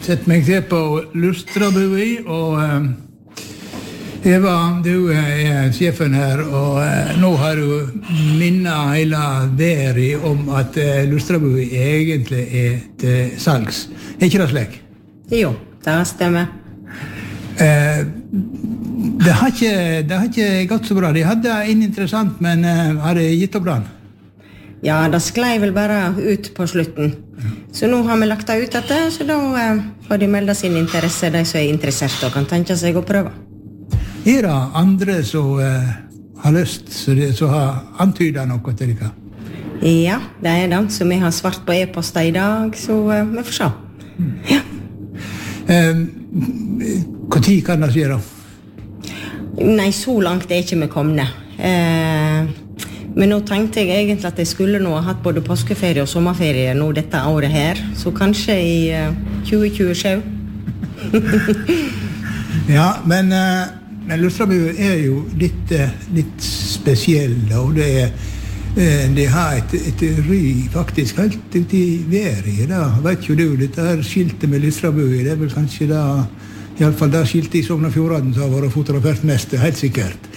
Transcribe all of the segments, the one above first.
sett meg til på Lustrabui, og Eva, du sjefen her, og nå har du minnet hele verden om at Lustrabui egentlig til salgs. Ikke det slik? Jo, det stemmer. Det har ikke gått så bra. De hadde en interessant, men har det gitt opp den? Ja, det sklei vel bare ut på slutten. Så nå har vi lagt det ut dette, så da får de melde sin interesse, de som interessert og kan tenke seg å prøve. Det andre som har lyst, som har antydet noe til dere? Ja, det det, så vi har svart på e-poster i dag, så vi får se. Ja. Hvor tid kan det skje da? Nei, så langt ikke vi kommet. Men nå tenkte jeg egentlig at jeg skulle nå ha hatt både påskeferie og sommerferie nå dette året her, så kanskje i 2027. Ja, men Lustrabui jo litt spesiell, og det har et ry faktisk helt ut i verden. Da vet jo du, dette her skiltet med Lustrabui, det vel kanskje da, i alle fall det skiltet i Sogn og Fjordane som har vært fotografert mest, helt sikkert.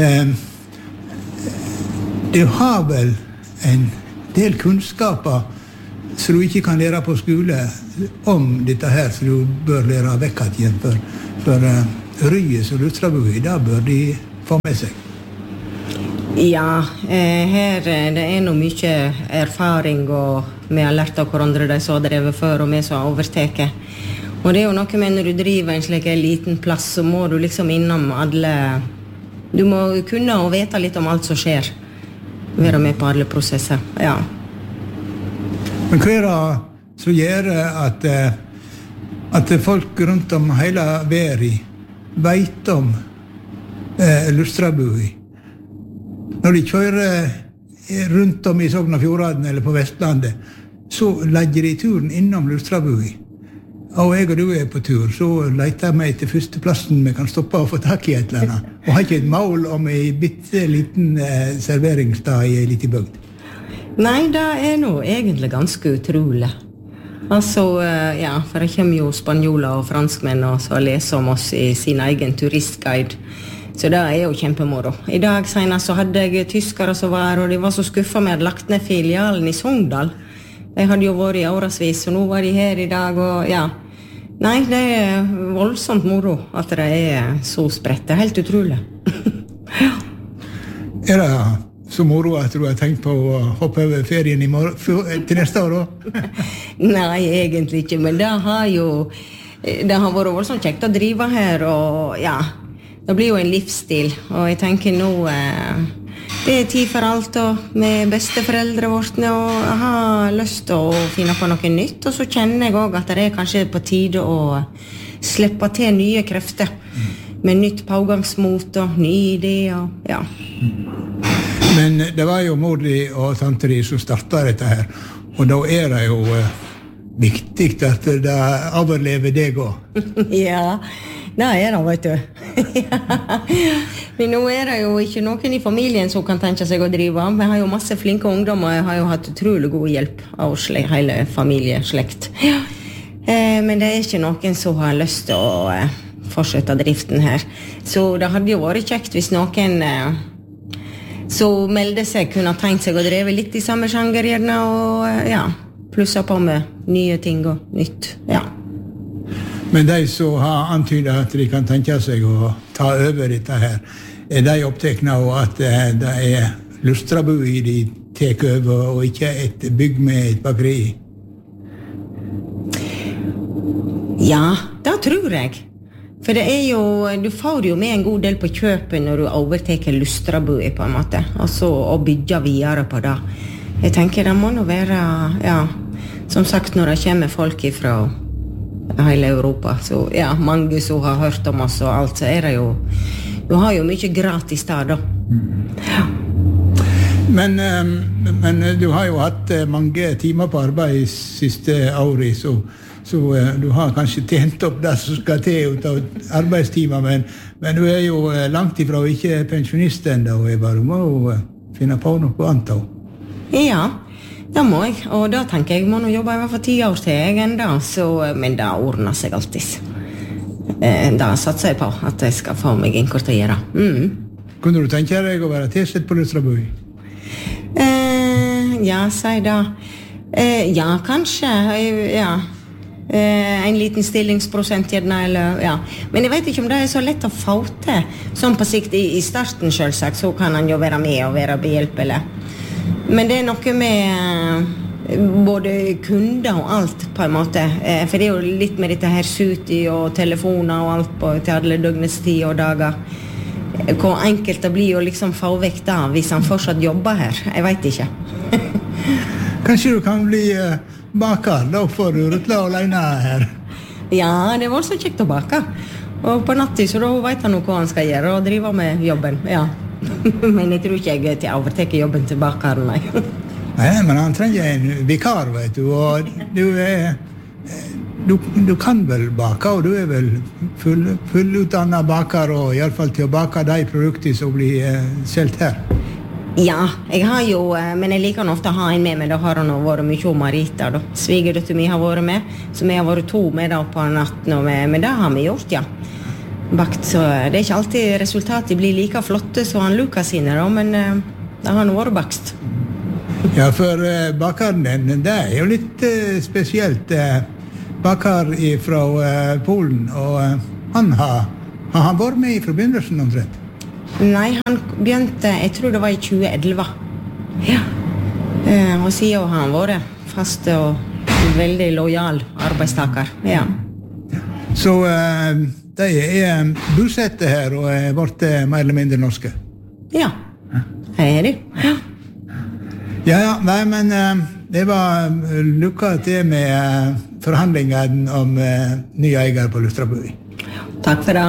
Du har vel en del kunnskaper som du ikke kan lære på skole om dette her, så du bør lære vekk igjen for ryet som Lustrabui, da bør de få med seg. Ja, her det noe mye erfaring, og vi har lært av hverandre de som har drevet før, og vi som har overteket. Og det jo noe med når du driver en slik liten plass, så må du liksom innom alle. Du må kunne og vite litt om alt som skjer. Være med på alle prosesser, ja. Men hva det som gjør at folk rundt om hele verden vet om Lustrabui? Når de kjører rundt om i Sogn og Fjordane eller på Vestlandet, så legger de turen innom Lustrabui. Og jeg og du på tur, så leter jeg til første plassen vi kan stoppe og få tak i et eller annet. Og har ikke et mål om en bitte liten serveringsstad i en liten bygd. Nei, det nå egentlig ganske utrolig. Altså, ja, for det kommer jo spanjoler og franskmenn og så leser om oss i sin egen turistguide. Så det jo kjempemoro. I dag senest så hadde jeg tyskere som var, og de var så skuffet med at lagt ned filialen i Sogndal. De hadde jo vært i årevis, og nå var de her i dag, og ja. Nei, det voldsomt moro at det så spredt. Det helt utrolig. Ja. Det så moro at du har tenkt på å hoppe over ferien til neste år da? Nei, egentlig ikke, men det har vært voldsomt kjekt å drive her, og ja, det blir jo en livsstil, og jeg tenker nå det tid for alt, og med besteforeldre vårt, og jeg har lyst til å finne på noe nytt, og så kjenner jeg også at det kanskje på tide å slippe til nye krefter, med nytt pågangsmot og nye ideer, ja. Men det var jo mor di og tante di som startet dette her, og da det jo viktig at det overlever deg også. Ja, det det, vet du. Men nå det jo ikke noen i familien som kan tenke seg å drive. Vi har jo masse flinke ungdommer, og jeg har jo hatt utrolig god hjelp av hele familieslekt. Ja. Men det ikke noen som har lyst til å fortsette driften her. Så det hadde jo vært kjekt hvis noen som melder seg kunne tenkt seg å dreve litt i samme sjanger gjerne, og ja, plusse på med nye ting og nytt, ja. Men de som har antydet at de kan tenke seg å ta over dette her, de opptekne av at det Lustrabui de tek over, og ikke et bygg med et bakeri? Ja, det tror jeg. For det jo, du får jo med en god del på kjøpet når du overteker Lustrabui på en måte, altså å bygge videre på det. Jeg tenker det må nå være, ja, som sagt, når det kommer folk ifra hele Europa, så ja, mange som har hørt om oss og alt, så det jo, du har jo mye gratis der da. Ja. Men du har jo hatt mange timer på arbeid siste året, så du har kanskje tjent opp det som skal til ut av arbeidstimer, men du jo langt ifra ikke pensjonist enda, og jeg bare må finne på noe annet. Ja, Det må jeg, og da tenker jeg må nå jobbe I hvert fall 10 år til jeg enda, men det ordner seg alltid. Da satser jeg på at jeg skal få meg innkort å gjøre. Kunne du tenke deg å være tilsett på Lustrabui? Ja, sier da. Ja, kanskje. Ja. En liten stillingsprosent gjerne, eller, ja. Men jeg vet ikke om det så lett å få til. Sånn på sikt I starten selvsagt, så kan han jo være med og være behjelpelig. Men det noe med både kunder og alt på en måte. For det jo litt med dette her suti og telefoner og alt på til alle døgnets tid og dager. Hvor enkelt det blir å liksom få vekk da, hvis han fortsatt jobber her. Jeg vet ikke. Kanskje du kan bli baker, da får du rutla alene her. Ja, det var så kjekt å bake. Og på natten så da vet han hva han skal gjøre og drive med jobben, ja. Men jeg tror ikke jeg til å overtekke jobben til bakeren, nei. Nei, men han trenger en vikar, vet du, og du kan vel bake, og du vel fullutdannet baker, og I alle fall til å bake de produkter som blir selv her. Ja, jeg har jo, men jeg liker ofte å ha en med meg, da har han vært mye om Marita, da. Svigerdøtter mi har vært med, så vi har vært 2 med da på natten, men det har vi gjort, ja. Bakt, så det ikke alltid resultatet blir like flotte som han Lukas sine, da, men det har nå vært bakst. Ja, for bakeren din, det jo litt spesielt. Baker fra Polen, og han har vært med I forbindelsen omtrent? Nei, han begynte, jeg tror det var I 2011. Ja. Og siden har han vært fast og veldig lojal arbeidstaker. Ja. Så de bosatte her og vært mer eller mindre norske? Ja, her de. Ja. Ja, nei, men det var lykke til med forhandlingen om nye eier på Lustrabui. Takk for det.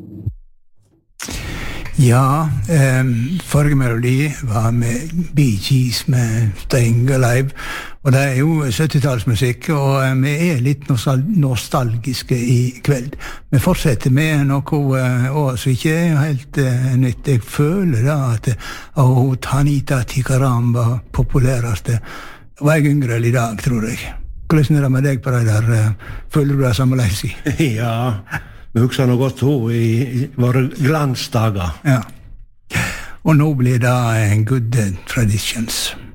Ja, forrige melodi var med Bee Gees med Staying Alive, og det jo 70-tallsmusikk, og vi litt nostalgiske I kveld. Vi fortsetter med noe som ikke helt nytt. Jeg føler da at Tanita Tikaram var populæreste. Var jeg yngre I dag, tror jeg. Hvordan det med deg på det der? Føler du det sammenleis I? Ja, vi husker noe godt I våre glansdager. Ja. Og nå blir det en good traditions.